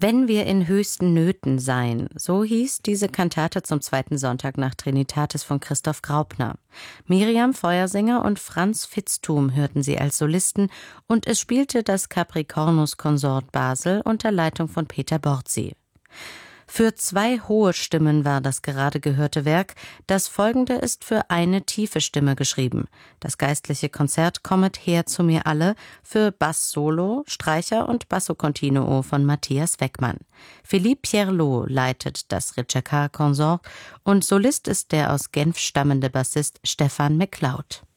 Wenn wir in höchsten Nöten seien, so hieß diese Kantate zum zweiten Sonntag nach Trinitatis von Christoph Graupner. Miriam Feuersinger und Franz Vitzthum hörten sie als Solisten und es spielte das Capricornus Consort Basel unter Leitung von Peter Borzi. Für 2 hohe Stimmen war das gerade gehörte Werk, das folgende ist für eine tiefe Stimme geschrieben. Das geistliche Konzert Kommet her zu mir alle für Bass-Solo, Streicher und Basso Continuo von Matthias Weckmann. Philippe Pierlot leitet das Ritschekar Consort und Solist ist der aus Genf stammende Bassist Stefan McLeod.